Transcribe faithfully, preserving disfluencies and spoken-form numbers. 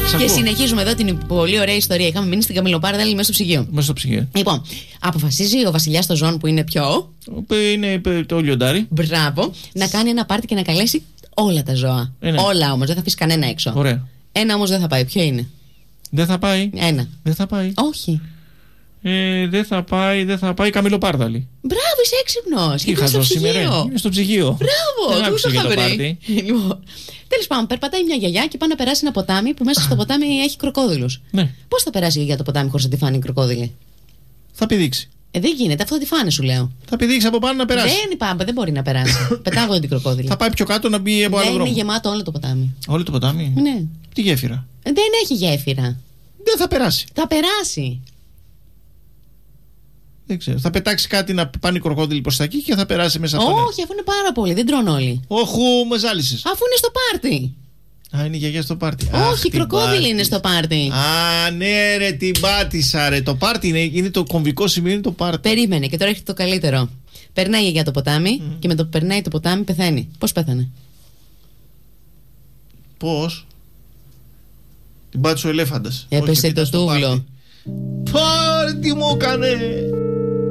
Και πω. συνεχίζουμε εδώ την πολύ ωραία ιστορία. Είχαμε μείνει στην Καμιλοπάρδαλη μέσα στο ψυγείο. Μέσα στο ψυγείο. Λοιπόν, αποφασίζει ο βασιλιάς των ζώων που είναι πιο. Είναι το λιοντάρι. Μπράβο, να κάνει ένα πάρτι και να καλέσει όλα τα ζώα. Ε, ναι. Όλα όμως, δεν θα αφήσει κανένα έξω. Ωραία. Ένα όμως δεν θα πάει. Ποιο είναι? Δεν θα πάει. Ένα. Δεν θα πάει. Όχι. Ε, δεν θα πάει, δεν θα πάει Καμιλοπάρδαλη. Μπράβο, είσαι έξυπνος. Τι είχα ζώσει σήμερα. Είναι στο ψυγείο. Μπράβο, δεν το άκουσα για είχα το βρει. πάρτι. Λοιπόν, τέλος πάντων, περπατάει μια γιαγιά και πάει να περάσει ένα ποτάμι που μέσα στο ποτάμι έχει κροκόδιλους. Ναι. Πώς θα περάσει η γιαγιά το ποτάμι χωρίς να τη φάνει η κροκόδιλη? Θα πηδήξει. Ε, δεν γίνεται, αυτό θα τη φάνε, σου λέω. Θα πηδήξει από πάνω να περάσει. Δεν υπάρχει, δεν μπορεί να περάσει. Πετάγονται την κροκόδιλη. Θα πάει πιο κάτω να μπει από άλλο Δεν δρόμο. είναι γεμάτο όλο το ποτάμι. Όλο το ποτάμι. Ναι. Τι γέφυρα. Ε, Δεν έχει γέφυρα. Δεν θα περάσει. Θα περάσει. Δεν ξέρω. Θα πετάξει κάτι να πάνε οι κροκόδιλοι προς τα εκεί και θα περάσει μέσα από το νερό. Όχι, αφού είναι πάρα πολύ, δεν τρώνε όλοι. Όχου, με ζάλισες. Αφού είναι στο πάρτι. Α, είναι η γιαγιά στο πάρτι. Όχι, οι κροκόδιλοι είναι στο πάρτι. Α, ναι, ρε, την πάτησα, ρε. Το πάρτι είναι, είναι το κομβικό σημείο, είναι το πάρτι. Περίμενε και τώρα έρχεται το καλύτερο. Περνάει η γιαγιά το ποτάμι mm. και με το που περνάει το ποτάμι πεθαίνει. Πώς πέθανε? Πώς? Την πάτησε ο ελέφαντας. Έπεσε το τούβλο. Πάρτι, τι μου έκανε.